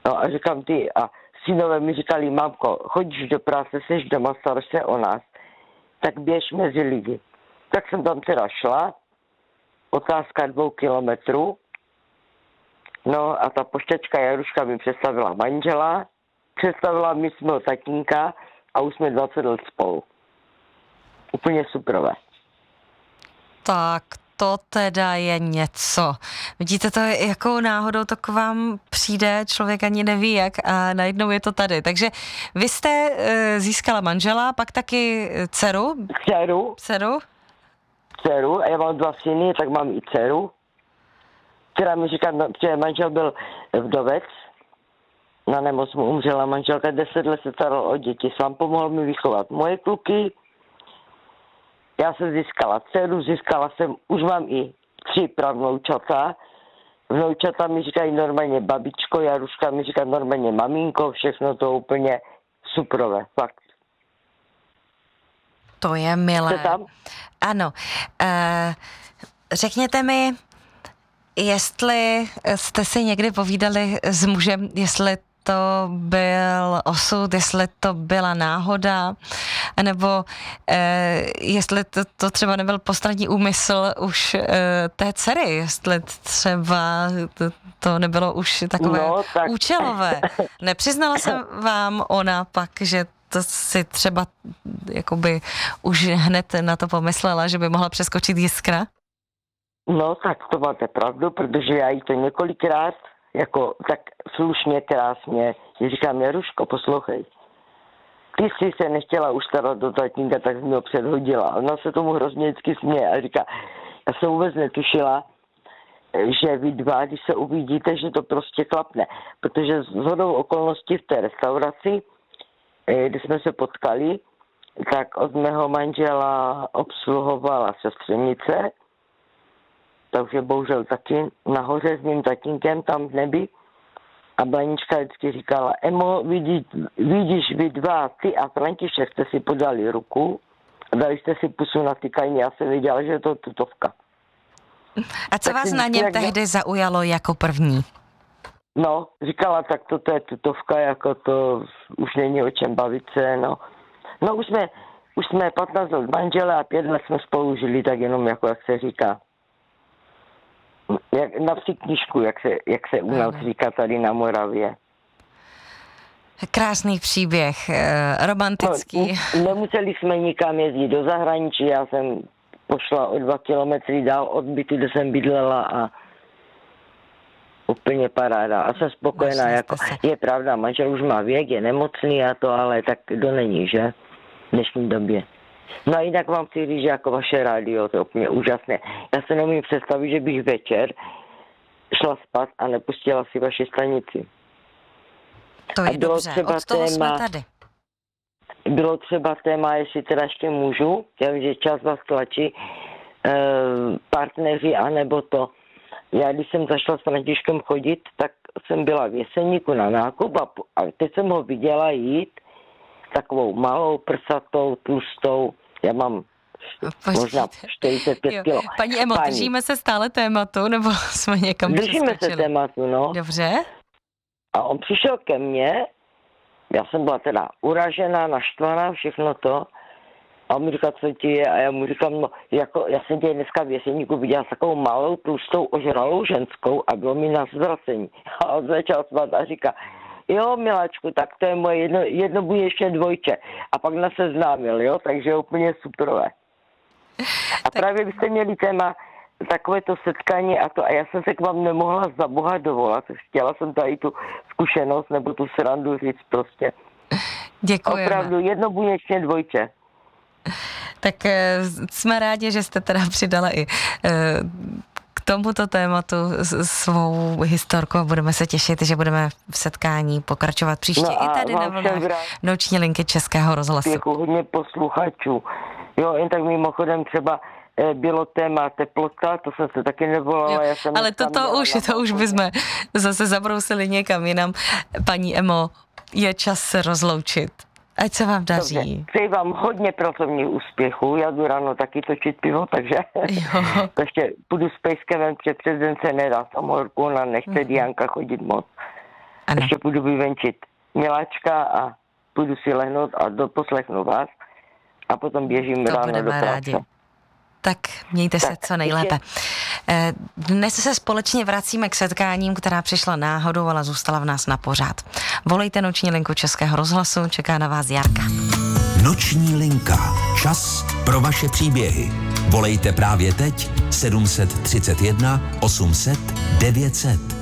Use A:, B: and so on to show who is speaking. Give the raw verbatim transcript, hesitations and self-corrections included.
A: No a říkám ty, a synové mi říkali, mamko, chodíš do práce, seš doma, staráš se o nás, tak běž mezi lidi. Tak jsem tam teda šla, otázka dvou kilometrů, no a ta pošťačka Jaruška mi představila manžela, představila mi svého tatínka a už jsme dvacet let spolu. Úplně superové.
B: Tak to teda je něco. Vidíte, to je jako náhodou to k vám přijde, člověk ani neví jak a najednou je to tady. Takže vy jste e, získala manžela, pak taky dceru.
A: Dceru.
B: Dceru.
A: Dceru, a já mám dva syny, tak mám i dceru, která mi říká, že manžel byl vdovec, na nemoc mu umřela manželka, deset let se staral o děti, sám pomohl mi vychovat moje kluky. Já jsem získala dceru, získala jsem, už mám i tři pravnoučata. Vnoučata mi říkají normálně babičko, Jaruška mi říká normálně maminko, všechno to úplně superové, fakt.
B: To je milé.
A: Jste tam?
B: Ano. Uh, řekněte mi, jestli jste si někdy povídali s mužem, jestli to byl osud, jestli to byla náhoda, nebo eh, jestli to, to třeba nebyl postranní úmysl už eh, té dcery, jestli třeba to, to nebylo už takové
A: no, tak...
B: účelové. Nepřiznala se vám ona pak, že to si třeba jakoby už hned na to pomyslela, že by mohla přeskočit jiskra?
A: No tak to máte pravdu, protože já jí to několikrát jako tak slušně, krásně, že říkám, Jaruško, poslouchej, ty jsi se nechtěla už starat do tatínka, tak jsi mi ho předhodila. Ona se tomu hrozně vždycky směje a říká, já jsem vůbec netušila, že vy dva, když se uvidíte, že to prostě klapne. Protože s hodou okolností v té restauraci, když jsme se potkali, tak od mého manžela obsluhovala sestřenice, takže bohužel taky nahoře s mým tatínkem tam v nebi. A Blanička vždycky říkala, Emo, vidí, vidíš vy dva, ty a František jste si podali ruku a dali jste si pusu na tykání, já jsem viděla, že je to tutovka.
B: A co tak vás na něm tehdy da... zaujalo jako první?
A: No, říkala, tak toto je tutovka, jako to už není o čem bavit se, no. No už jsme, už jsme patnáct let manžele a pět let jsme spolu žili, tak jenom jako, jak se říká. Jak, na psí knížku, jak se, jak se u nás říká tady na Moravě.
B: Krásný příběh, romantický.
A: No, nemuseli jsme nikam jezdit do zahraničí, já jsem pošla o dva kilometry dál od bytu, kde jsem bydlela a úplně paráda. A jsem spokojená, jako je pravda, manžel už má věk, je nemocný a to, ale tak kdo není, že? V dnešní době. No a jinak vám chci říct, že jako vaše rádio, to je úplně úžasné. Já se nemůžu představit, že bych večer šla spát a nepustila si vaši stanici.
B: To je dobře, od toho téma, jsme tady.
A: Bylo třeba téma, jestli teda ještě můžu, já vím, že čas vás tlačí, eh, partneři, anebo to. Já když jsem zašla s Františkem chodit, tak jsem byla v Jeseníku na nákup a, a teď jsem ho viděla jít takovou malou, prsatou, tlustou, já mám Počkejte. možná čtyřicet pět kilo.
B: Paní Emo, Pani. držíme se stále tématu, nebo jsme někam
A: Držíme přeskočili? se tématu, no.
B: Dobře.
A: A on přišel ke mně, já jsem byla teda uražená, naštvaná, všechno to. A on mi říkal, co ti je? A já mu říkám, no, jako, já jsem tě dneska v Jeseníku viděla s takovou malou, tlustou, ožralou ženskou a bylo mi na zvracení. A on začal spát a říká, jo, miláčku, tak to je moje jedno, jedno bude ještě dvojče. A pak nás seznámil, jo, takže je úplně superové. A tak... právě byste měli téma takovéto setkání a to, a já jsem se k vám nemohla za boha dovolat. Chtěla jsem tady tu zkušenost nebo tu srandu říct prostě.
B: Děkujeme.
A: Opravdu jedno bude ještě dvojče.
B: Tak jsme rádi, že jste teda přidala i k tomuto tématu svou historku a budeme se těšit, že budeme v setkání pokračovat příště no i tady na vlnách noční linky Českého rozhlasu.
A: Děkuji, hodně posluchačů. Jo, jen tak mimochodem třeba bylo téma teplota, to jsem se taky nevolala. Já jsem
B: ale toto už, to už bychom zase zabrousili někam jinam. Paní Emo, je čas se rozloučit. Ať se vám daří.
A: Dobře. Přeji vám hodně pracovních úspěchů. Já jdu ráno taky točit pivo, takže ještě půjdu s pejskem, protože přes den se nedá samorku, ona nechce mm-hmm. Dianka chodit moc.
B: Ano.
A: Ještě půjdu vyvenčit miláčka a půjdu si lehnout a doposlechnu vás a potom běžím
B: to
A: ráno do práce. Rádi.
B: Tak mějte tak, se co nejlépe. Ještě... Dnes se společně vracíme k setkáním, která přišla náhodou, ale zůstala v nás na pořád. Volejte noční linku Českého rozhlasu, čeká na vás Jarka.
C: Noční linka. Čas pro vaše příběhy. Volejte právě teď sedm set třicet jedna osm set devět set.